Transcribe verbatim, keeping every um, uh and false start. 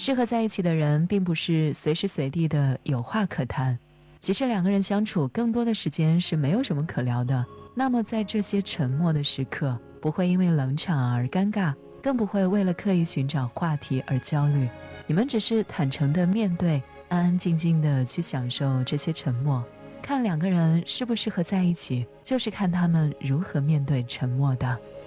适合在一起的人并不是随时随地的有话可谈，即使两个人相处更多的时间是没有什么可聊的，那么在这些沉默的时刻，不会因为冷场而尴尬，更不会为了刻意寻找话题而焦虑。你们只是坦诚地面对，安安静静地去享受这些沉默。看两个人适不适合在一起，就是看他们如何面对沉默的。